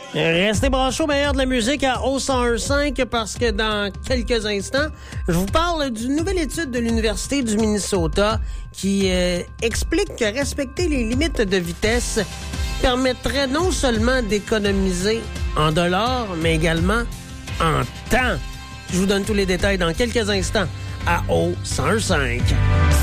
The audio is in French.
Restez branchés au meilleur de la musique à O101.5 parce que dans quelques instants, je vous parle d'une nouvelle étude de l'Université du Minnesota qui explique que respecter les limites de vitesse permettrait non seulement d'économiser en dollars, mais également en temps. Je vous donne tous les détails dans quelques instants à O101.5.